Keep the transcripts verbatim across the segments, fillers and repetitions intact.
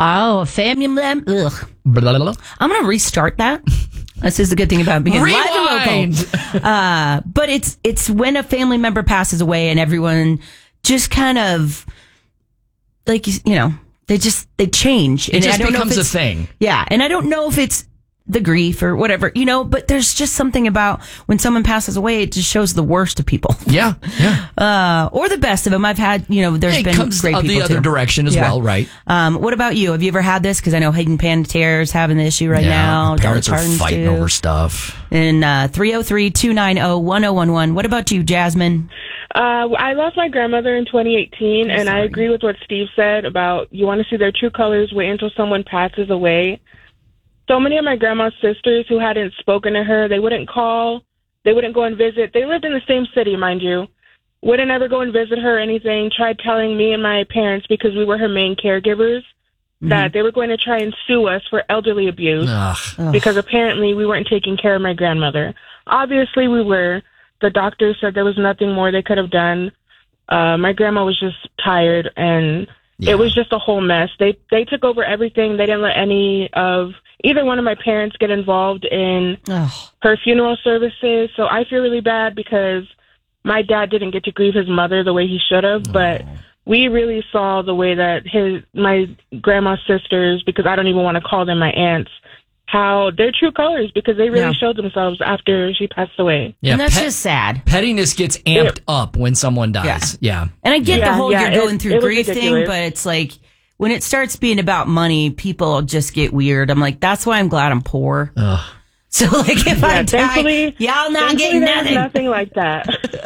Oh, family member. Ugh. Blah, blah, blah. I'm going to restart that. This is the good thing about being live and local. Uh, but it's it's when a family member passes away and everyone just kind of, like, you know, they just, they change. It and just I don't becomes know if a thing. Yeah. And I don't know if it's the grief or whatever, you know, but there's just something about when someone passes away, it just shows the worst of people. Yeah. Yeah. Uh, or the best of them. I've had, you know, there's It been comes great of people the other too. direction as Yeah. well, right? Um, what about you? Have you ever had this? Because I know Hayden Panettiere is having the issue right yeah, now. Parents Dolly are Parton's fighting too. over stuff. And uh, three oh three, two nine oh, one oh one one. What about you, Jasmine? Uh, I lost my grandmother in twenty eighteen, and I agree with what Steve said about you want to see their true colors, wait until someone passes away. So many of my grandma's sisters who hadn't spoken to her, they wouldn't call, they wouldn't go and visit. They lived in the same city, mind you. Wouldn't ever go and visit her or anything. Tried telling me and my parents, because we were her main caregivers, mm-hmm. that they were going to try and sue us for elderly abuse. Ugh. Because apparently we weren't taking care of my grandmother. Obviously we were. The doctor said there was nothing more they could have done. Uh, my grandma was just tired, and yeah. It was just a whole mess. They they took over everything. They didn't let any of either one of my parents get involved in Ugh. her funeral services. So I feel really bad because my dad didn't get to grieve his mother the way he should have, oh. but we really saw the way that his my grandma's sisters, because I don't even want to call them my aunts, how their true colors, because they really yeah. showed themselves after she passed away. Yeah, and that's pet, just sad. Pettiness gets amped it, up when someone dies. Yeah. yeah. And I get yeah, the whole yeah, you're going it, through it grief thing, but it's like when it starts being about money, people just get weird. I'm like, that's why I'm glad I'm poor. Ugh. So, like, if yeah, I die, y'all not getting nothing. Nothing like that.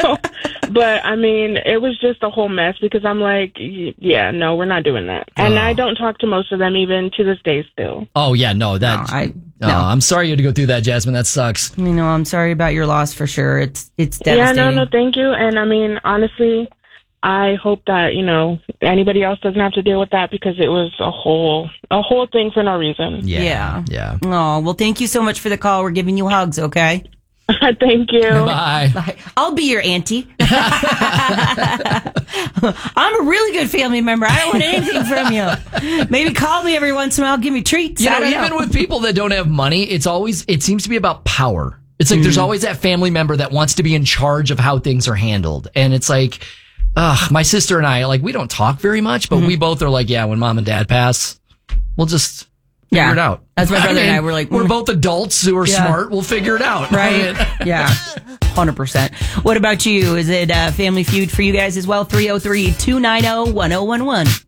But, I mean, it was just a whole mess because I'm like, yeah, no, we're not doing that. And oh. I don't talk to most of them even to this day still. Oh, yeah, no, that... No, I, no. Oh, I'm sorry you had to go through that, Jasmine. That sucks. You know, I'm sorry about your loss for sure. It's it's devastating. Yeah, no, no, thank you. And, I mean, honestly, I hope that, you know, anybody else doesn't have to deal with that because it was a whole a whole thing for no reason. Yeah. Yeah. Oh, well, thank you so much for the call. We're giving you hugs, okay? Thank you. Bye. Bye. I'll be your auntie. I'm a really good family member. I don't want anything from you. Maybe call me every once in a while, give me treats. You know, I don't even know. with people that don't have money, it's always, it seems to be about power. It's like mm. there's always that family member that wants to be in charge of how things are handled. And it's like, ugh, my sister and I, like, we don't talk very much, but mm-hmm. we both are like, yeah, when mom and dad pass, we'll just figure yeah. it out. That's my brother I mean, and I were like, we're mm. both adults who are yeah. smart. We'll figure it out. Right. Yeah. one hundred percent. What about you? Is it uh, Family Feud for you guys as well? three oh three, two nine oh, one oh one one.